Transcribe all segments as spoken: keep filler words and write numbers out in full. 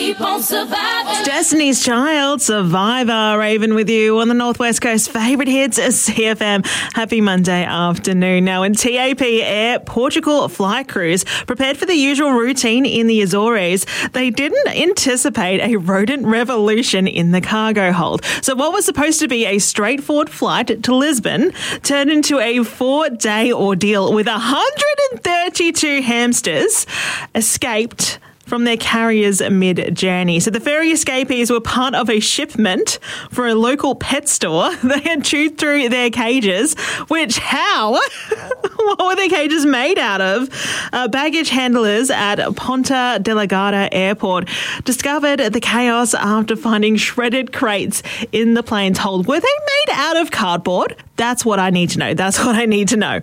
keep on surviving. Destiny's Child, Survivor, Raven with you on the Northwest Coast. Favourite hits, C F M. Happy Monday afternoon. Now, in T A P Air Portugal flight crews prepared for the usual routine in the Azores, they didn't anticipate a rodent revolution in the cargo hold. So what was supposed to be a straightforward flight to Lisbon turned into a four-day ordeal with one hundred thirty-two hamsters escaped from their carriers mid-journey. So the furry escapees were part of a shipment for a local pet store. They had chewed through their cages, which how? What were their cages made out of? Uh, baggage handlers at Ponta Delgada Airport discovered the chaos after finding shredded crates in the plane's hold. Were they made out of cardboard? That's what I need to know. That's what I need to know.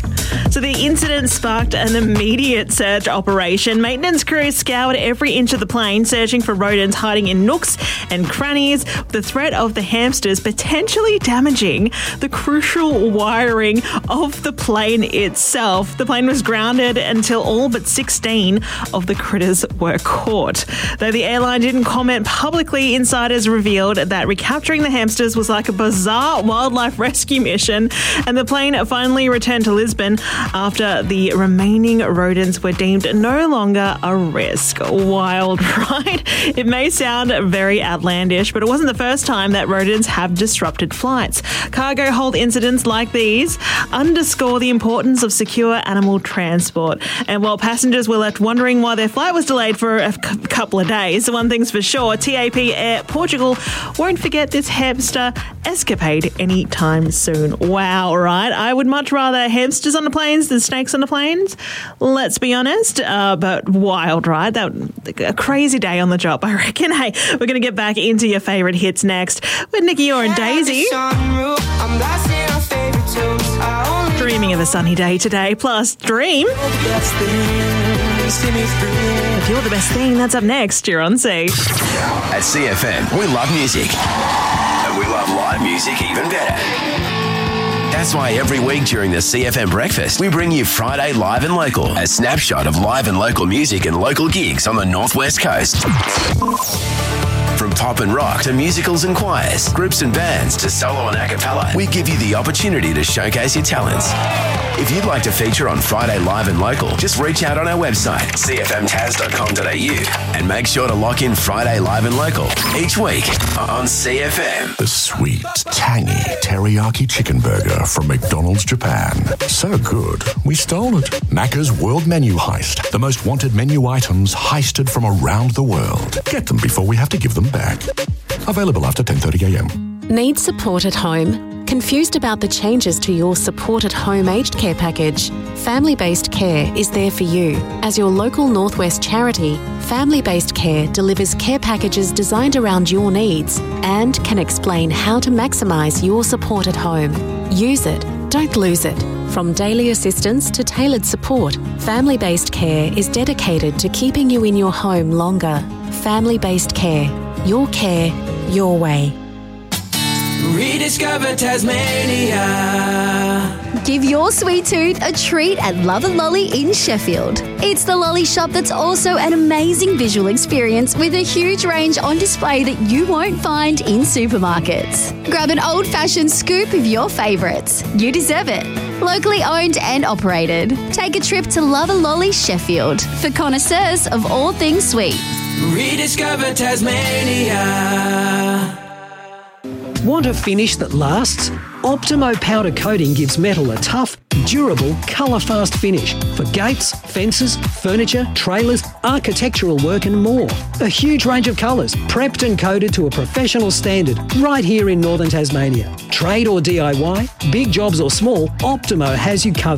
So the incident sparked an immediate search operation. Maintenance crews scoured every inch of the plane, searching for rodents hiding in nooks and crannies, with the threat of the hamsters potentially damaging the crucial wiring of the plane itself. The plane was grounded until all but sixteen of the critters were caught. Though the airline didn't comment publicly, insiders revealed that recapturing the hamsters was like a bizarre wildlife rescue mission, and the plane finally returned to Lisbon after the remaining rodents were deemed no longer a risk. Wild, right? It may sound very outlandish, but it wasn't the first time that rodents have disrupted flights. Cargo hold incidents like these underscore the importance of secure animal transport. And while passengers were left wondering why their flight was delayed for a c- couple of days, one thing's for sure, T A P Air Portugal won't forget this hamster escapade anytime soon. Wow, right? I would much rather hamsters on the planes than snakes on the planes, let's be honest, uh, but wild, right? That a crazy day on the job, I reckon. Hey, we're going to get back into your favourite hits next with Nikki Orr and Daisy. Dreaming of a sunny day today, plus Dream. If you're the best thing, that's up next. You're on C. At C F M, we love music. And we love live music even better. That's why every week during the C F M Breakfast, we bring you Friday Live and Local, a snapshot of live and local music and local gigs on the Northwest Coast. From pop and rock to musicals and choirs, groups and bands to solo and a cappella, we give you the opportunity to showcase your talents. If you'd like to feature on Friday Live and Local, just reach out on our website, c f m tas dot com dot a u, and make sure to lock in Friday Live and Local each week on C F M. The sweet, tangy teriyaki chicken burger from McDonald's Japan. So good, we stole it. Macca's World Menu Heist. The most wanted menu items heisted from around the world. Get them before we have to give them back. Available after ten thirty a m. Need support at home? Confused about the changes to your Support at Home aged care package? Family Based Care is there for you. As your local Northwest charity, Family Based Care delivers care packages designed around your needs and can explain how to maximise your support at home. Use it, don't lose it. From daily assistance to tailored support, Family Based Care is dedicated to keeping you in your home longer. Family Based Care. Your care, your way. Rediscover Tasmania. Give your sweet tooth a treat at Love a Lolly in Sheffield. It's the lolly shop that's also an amazing visual experience with a huge range on display that you won't find in supermarkets. Grab an old-fashioned scoop of your favourites. You deserve it. Locally owned and operated. Take a trip to Love a Lolly Sheffield for connoisseurs of all things sweet. Rediscover Tasmania. Want a finish that lasts? Optimo powder coating gives metal a tough, durable, colour-fast finish for gates, fences, furniture, trailers, architectural work and more. A huge range of colours, prepped and coated to a professional standard right here in northern Tasmania. Trade or D I Y, big jobs or small, Optimo has you covered.